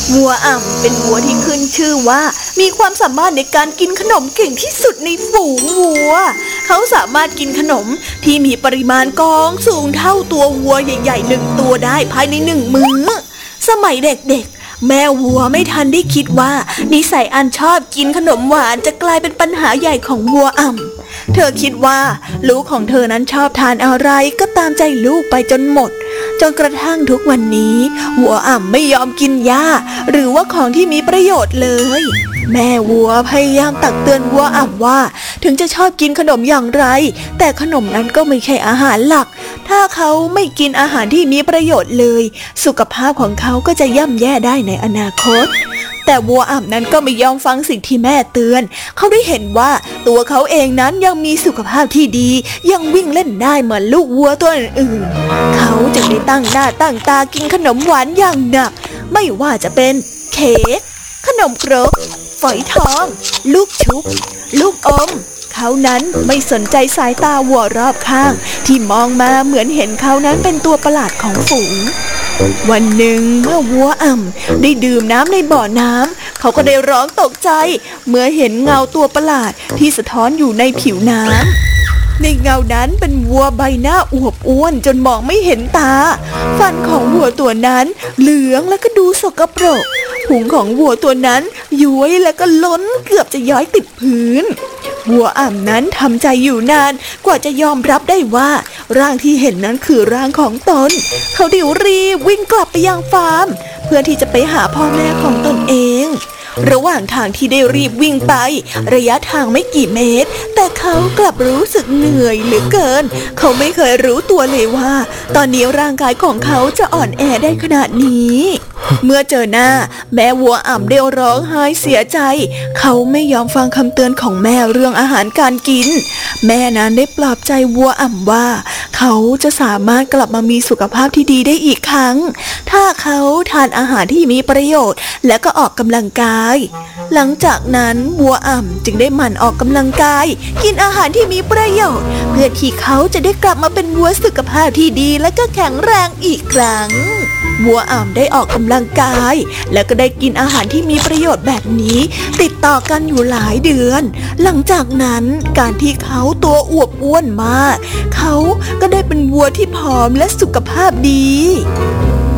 วัวอ่ำเป็นวัวที่ขึ้นชื่อว่ามีความสามารถในการกินขนมเก่งที่สุดในฝูงวัวเขาสามารถกินขนมที่มีปริมาณกองสูงเท่าตัววัวใหญ่ๆ1 ตัวได้ภายใน1 มื้อสมัยเด็กๆแม่วัวไม่ทันได้คิดว่านิสัยอันชอบกินขนมหวานจะกลายเป็นปัญหาใหญ่ของวัวอ่ำเธอคิดว่าลูกของเธอนั้นชอบทานอะไรก็ตามใจลูกไปจนหมดจนกระทั่งทุกวันนี้วัวอ่ำไม่ยอมกินหญ้าหรือว่าของที่มีประโยชน์เลยแม่วัวพยายามตักเตือนวัวอ่ำว่าถึงจะชอบกินขนมอย่างไรแต่ขนมนั้นก็ไม่ใช่อาหารหลักถ้าเขาไม่กินอาหารที่มีประโยชน์เลยสุขภาพของเขาก็จะย่ำแย่ได้ในอนาคตแต่วัวอ่ำนั้นก็ไม่ยอมฟังสิ่งที่แม่เตือนเขาได้เห็นว่าตัวเขาเองนั้นยังมีสุขภาพที่ดียังวิ่งเล่นได้เหมือนลูกวัวตัวอื่นๆเขาจึงได้ตั้งหน้าตั้งตากินขนมหวานอย่างหนักไม่ว่าจะเป็นเค้กขนมครกฝอยทองลูกชุบลูกอมเขานั้นไม่สนใจสายตาวัวรอบข้างที่มองมาเหมือนเห็นเขานั้นเป็นตัวประหลาดของฝูงวันหนึ่งเมื่อวัวอ่ำได้ดื่มน้ำในบ่อน้ำเขาก็ได้ร้องตกใจเมื่อเห็นเงาตัวประหลาดที่สะท้อนอยู่ในผิวน้ำในเงานั้นเป็นวัวใบหน้าอวบอ้วนจนมองไม่เห็นตาฟันของวัวตัวนั้นเหลืองและก็ดูสกปรกพุงของวัวตัวนั้นย้วยและก็ล้นเกือบจะย้อยติดพื้นวัวอ่ำนั้นทำใจอยู่นานกว่าจะยอมรับได้ว่าร่างที่เห็นนั้นคือร่างของตนเขาได้รีบวิ่งกลับไปยังฟาร์มเพื่อที่จะไปหาพ่อแม่ของตนเองระหว่างทางที่ได้รีบวิ่งไประยะทางไม่กี่เมตรแต่เขากลับรู้สึกเหนื่อยเหลือเกินเขาไม่เคยรู้ตัวเลยว่าตอนนี้ร่างกายของเขาจะอ่อนแอได้ขนาดนี้เมื่อเจอหน้าแม่วัวอ่ำได้ร้องไห้เสียใจเขาไม่ยอมฟังคำเตือนของแม่เรื่องอาหารการกินแม่นั้นได้ปลอบใจวัวอ่ำว่าเขาจะสามารถกลับมามีสุขภาพที่ดีได้อีกครั้งถ้าเขาทานอาหารที่มีประโยชน์และก็ออกกำลังกายหลังจากนั้นวัวอ่ำจึงได้หมั่นออกกำลังกายกินอาหารที่มีประโยชน์เพื่อที่เขาจะได้กลับมาเป็นวัวสุขภาพที่ดีและก็แข็งแรงอีกครั้งวัวอ่ำได้ออกกำลังกายและก็ได้กินอาหารที่มีประโยชน์แบบนี้ติดต่อกันอยู่หลายเดือนหลังจากนั้นการที่เขาตัวอวบอ้วนมากเขาก็ได้เป็นวัวที่ผอมและสุขภาพดี